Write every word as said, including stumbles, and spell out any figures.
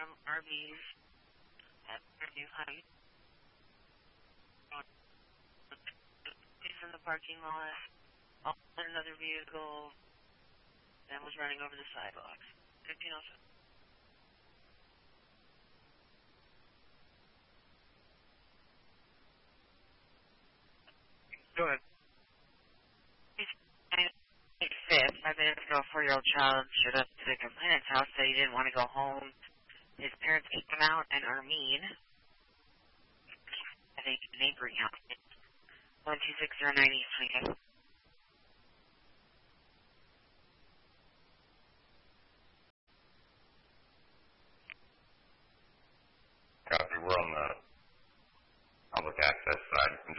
from Arby's at New Heights. He's in the parking lot. All in another vehicle and was running over the sidewalks. fifteen oh seven. Go ahead. He's fifth. Five minutes ago, a four-year-old child showed up to the complainant's house, said he didn't want to go home. His parents kicked him out and are mean. I think neighboring house. one two six zero nine East twenty-fifth.